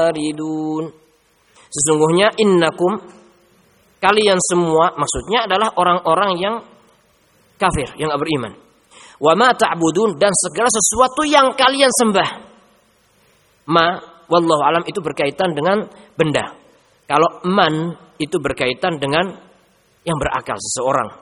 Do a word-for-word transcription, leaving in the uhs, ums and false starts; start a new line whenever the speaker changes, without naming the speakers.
ridun. Sesungguhnya innakum, kalian semua, maksudnya adalah orang-orang yang kafir, yang tidak beriman. Wa ma ta'budun, dan segala sesuatu yang kalian sembah. Ma, wallahu alam, itu berkaitan dengan benda. Kalau man itu berkaitan dengan yang berakal, seseorang.